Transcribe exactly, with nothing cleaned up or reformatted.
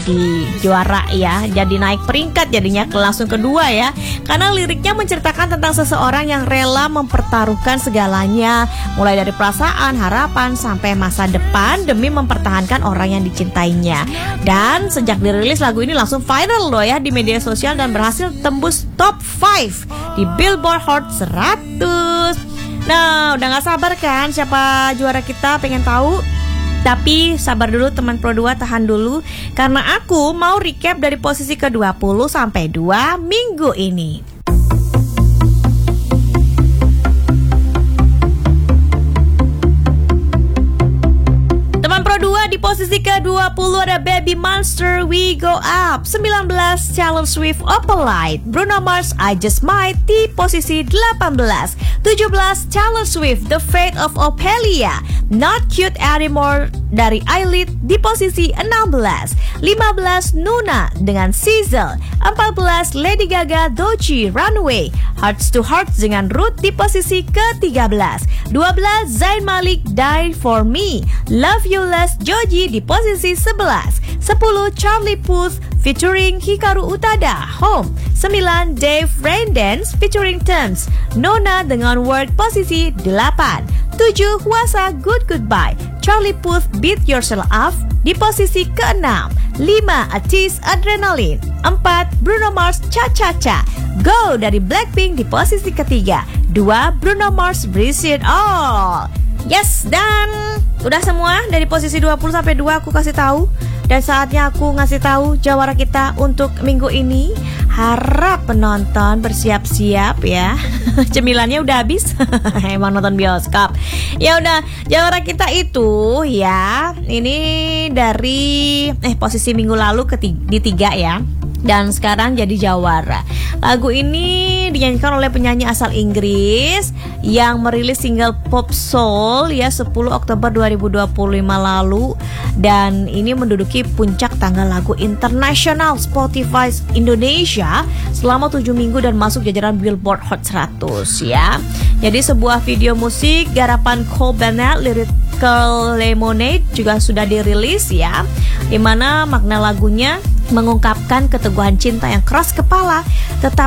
jadi juara ya, jadi naik peringkat jadinya langsung kedua ya. Karena liriknya menceritakan tentang seseorang yang rela mempertaruhkan segalanya, mulai dari perasaan, harapan, sampai masa depan demi mempertahankan orang yang dicintainya. Dan sejak dirilis lagu ini langsung viral loh ya di media sosial dan berhasil tembus top lima di Billboard Hot seratus. Nah, udah gak sabar kan siapa juara kita, pengen tahu? Tapi sabar dulu teman Pro dua, tahan dulu karena aku mau recap dari posisi ke dua puluh sampai dua minggu ini. Di posisi ke dua puluh ada Baby Monster, We Go Up. Sembilan belas Taylor Swift, Opalite. Bruno Mars, I Just Might di posisi delapan belas. Tujuh belas Taylor Swift, The Fate of Ophelia, Not Cute Anymore dari Eyelid di posisi enam belas. Lima belas Nuna dengan Sizzle. Empat belas Lady Gaga, Doechii, Runaway, Hearts to Hearts dengan Ruth di posisi ke tiga belas. Dua belas Zayn Malik, Die For Me. Love You Less, Joji di posisi sebelas. Sepuluh Charlie Puth featuring Hikaru Utada, Home. Sembilan Dave Raindance featuring Tems, Nona dengan Word posisi delapan. Tujuh Hwasa, Good Goodbye, Charlie Puth, Beat Yourself Up di posisi keenam. Lima Atis, Adrenaline. Empat Bruno Mars, Cha Cha Cha, Go dari Blackpink di posisi ketiga. Dua Bruno Mars, Breathe It All. Yes, dan udah semua dari posisi dua puluh sampai dua aku kasih tahu. Dan saatnya aku ngasih tahu jawara kita untuk minggu ini. Harap penonton bersiap-siap ya. Cemilannya udah habis. Emang nonton bioskop. Ya udah, jawara kita itu ya, ini dari eh posisi minggu lalu ketiga, di tiga ya. Dan sekarang jadi jawara. Lagu ini dinyanyikan oleh penyanyi asal Inggris yang merilis single pop soul ya sepuluh Oktober dua ribu dua puluh lima lalu. Dan ini menduduki puncak tangga lagu internasional Spotify Indonesia selama tujuh minggu dan masuk jajaran Billboard Hot seratus ya. Jadi sebuah video musik garapan Cole Bennett, Lyrical Lemonade juga sudah dirilis ya, dimana makna lagunya mengungkapkan keteguhan cinta yang keras kepala tetap